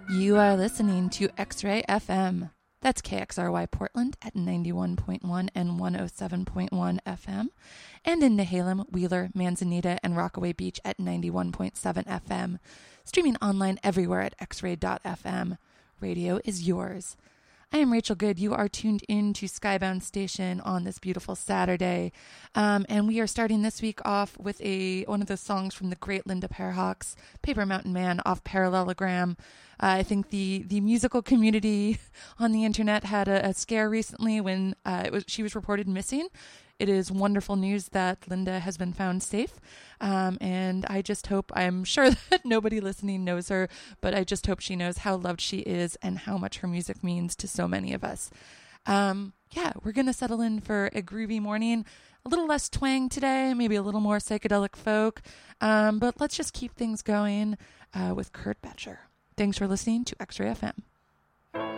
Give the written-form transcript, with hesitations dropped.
You are listening to X-Ray FM. That's KXRY Portland at 91.1 and 107.1 FM, and in Nehalem, Wheeler, Manzanita, and Rockaway Beach at 91.7 FM. Streaming online everywhere at xray.fm. Radio is yours. I am Rachel Good. You are tuned in to Skybound Station on this beautiful Saturday. And we are starting this week off with one of the songs from the great Linda Perhawks, Paper Mountain Man, off Parallelogram. I think the musical community on the internet had a scare recently when she was reported missing. It is wonderful news that Linda has been found safe. And I just hope, I'm sure that nobody listening knows her, but I just hope she knows how loved she is and how much her music means to so many of us. We're going to settle in for a groovy morning, a little less twang today, maybe a little more psychedelic folk. But let's just keep things going with Kurt Betcher. Thanks for listening to X-Ray FM.